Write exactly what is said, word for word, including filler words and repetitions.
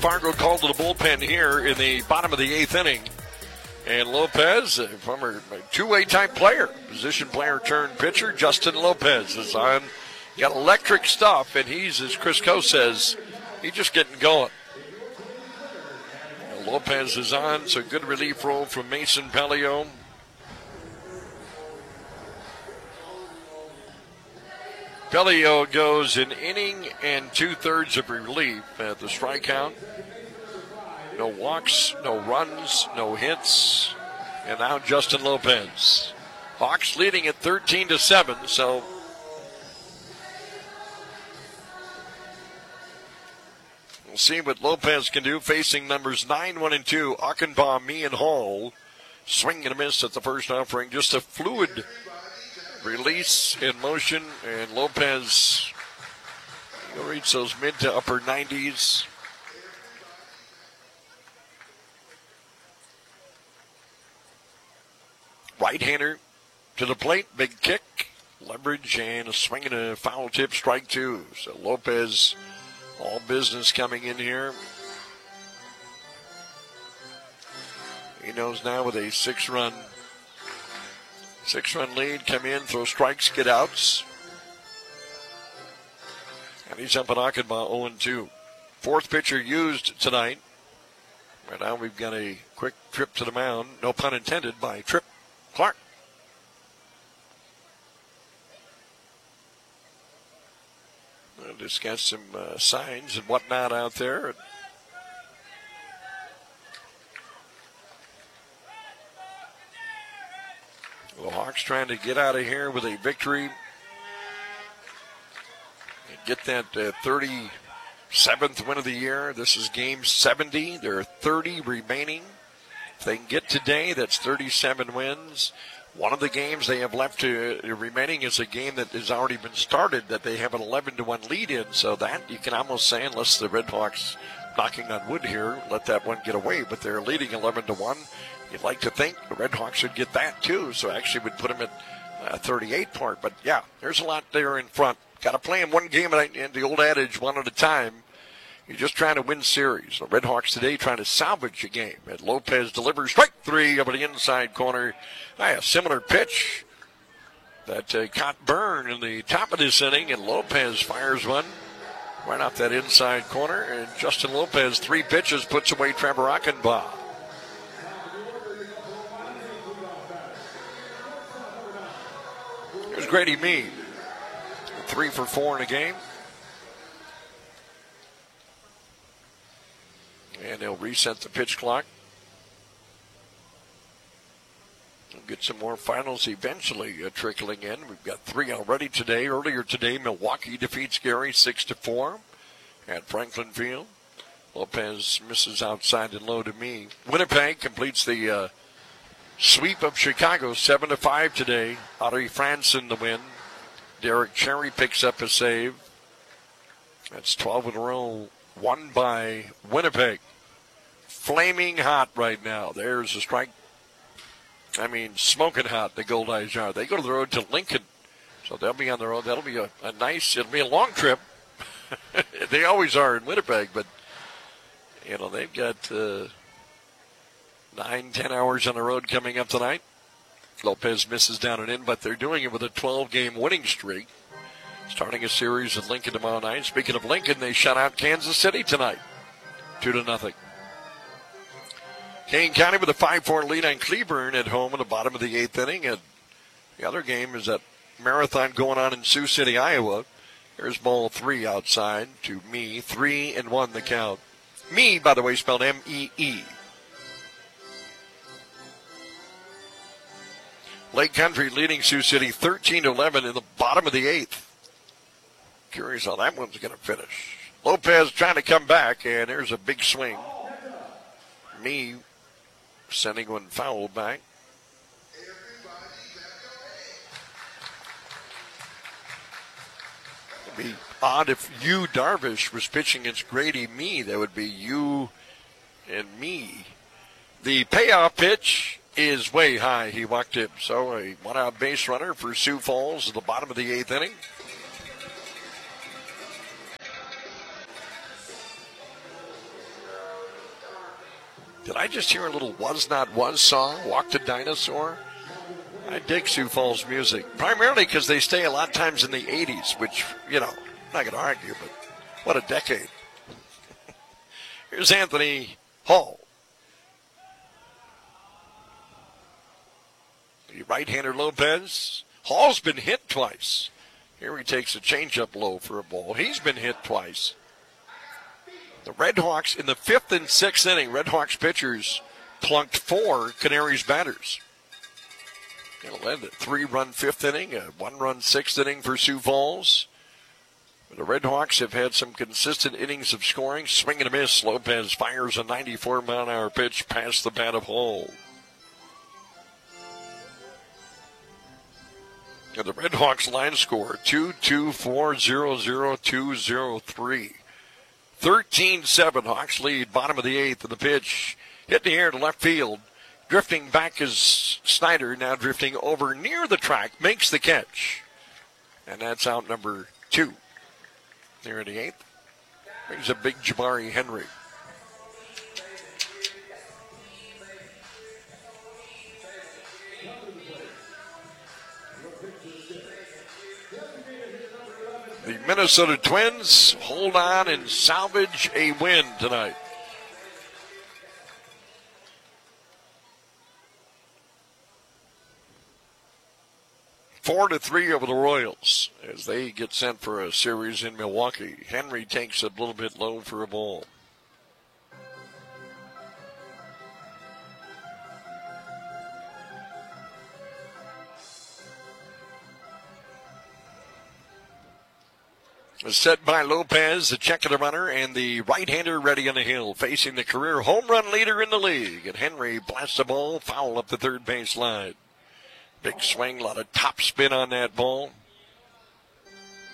Fargo called to the bullpen here in the bottom of the eighth inning. And Lopez, a former two-way type player, position player turned pitcher, Justin Lopez is on. Got electric stuff, and he's, as Chris Coe says, he's just getting going. Lopez is on, so good relief role from Mason Pelio. Pelio goes an inning and two-thirds of relief at the strikeout. No walks, no runs, no hits. And now Justin Lopez. Hawks leading at thirteen to seven, so we'll see what Lopez can do facing numbers nine, one, and two. Achenbaugh, Me, and Hall. Swing and a miss at the first offering. Just a fluid release in motion, and Lopez will reach those mid to upper nineties. Right-hander to the plate, big kick, leverage, and a swing and a foul tip, strike two. So Lopez, all business coming in here. He knows now with a six-run Six-run lead, come in, throw strikes, get outs. And he's up at Achenbaugh oh and two. Fourth pitcher used tonight. Right now we've got a quick trip to the mound, no pun intended, by Trip Clark. We'll discuss some uh, signs and whatnot out there. The Hawks trying to get out of here with a victory and get that uh, thirty-seventh win of the year. This is game seventy. There are thirty remaining. If they can get today, that's thirty-seven wins. One of the games they have left to, uh, remaining is a game that has already been started that they have an eleven to one lead in. So that you can almost say, unless the Red Hawks, knocking on wood here, let that one get away. But they're leading eleven to one. You'd like to think the Red Hawks should get that too, so actually would put them at uh, thirty-eight part. But yeah, there's a lot there in front. Got to play in one game at and the old adage, one at a time. You're just trying to win series. The Red Hawks today trying to salvage a game. And Lopez delivers strike three over the inside corner. Ah, a similar pitch that uh, caught Byrne in the top of this inning, and Lopez fires one right off that inside corner. And Justin Lopez, three pitches, puts away Trevor Achenbaugh. Here's Grady Mead. Three for four in a game. And they'll reset the pitch clock. We'll get some more finals eventually uh, trickling in. We've got three already today. Earlier today, Milwaukee defeats Gary six to four at Franklin Field. Lopez misses outside and low to me. Winnipeg completes the uh, sweep of Chicago, seven to five today. Otto Franson the win. Derek Cherry picks up a save. That's twelve in a row, won by Winnipeg. Flaming hot right now. There's a strike. I mean, smoking hot, the Gold Eyes are. They go to the road to Lincoln, so they'll be on the road. That'll be a, a nice, it'll be a long trip. They always are in Winnipeg, but, you know, they've got uh, nine, ten hours on the road coming up tonight. Lopez misses down and in, but they're doing it with a twelve-game winning streak. Starting a series at Lincoln tomorrow night. Speaking of Lincoln, they shut out Kansas City tonight, two to nothing. Kane County with a five four lead on Cleburne at home in the bottom of the eighth inning. And the other game is that marathon going on in Sioux City, Iowa. Here's ball three outside to Me. Three and one the count. Me, by the way, spelled M E E. Lake Country leading Sioux City thirteen to eleven in the bottom of the eighth. Curious how that one's going to finish. Lopez trying to come back, and there's a big swing. Me sending one foul back. It'd be odd if you, Darvish, was pitching against Grady Me. That would be you and me. The payoff pitch is way high. He walked it. So a one-out base runner for Sioux Falls at the bottom of the eighth inning. Did I just hear a little Was Not Was song, Walk the Dinosaur? I dig Sioux Falls music, primarily because they stay a lot of times in the eighties, which, you know, I'm not going to argue, but what a decade. Here's Anthony Hall. The right-hander Lopez. Hall's been hit twice. Here he takes a changeup low for a ball. He's been hit twice. The Red Hawks in the fifth and sixth inning, Red Hawks pitchers plunked four Canaries batters. It'll end a three-run fifth inning, a one-run sixth inning for Sioux Falls. The Red Hawks have had some consistent innings of scoring. Swing and a miss. Lopez fires a ninety-four mile an hour pitch past the bat of Hall. And the Red Hawks line score, two two four zero zero two zero three. thirteen seven, Hawks lead, bottom of the eighth, and the pitch hit in the air to left field. Drifting back is Snyder, now drifting over near the track, makes the catch. And that's out number two. There in the eighth. Brings a big Jabari Henry. The Minnesota Twins hold on and salvage a win tonight. Four to three over the Royals as they get sent for a series in Milwaukee. Henry takes a little bit low for a ball. Set by Lopez, the check of the runner, and the right-hander ready on the hill, facing the career home run leader in the league. And Henry blasts the ball foul up the third base line. Big swing, a lot of top spin on that ball.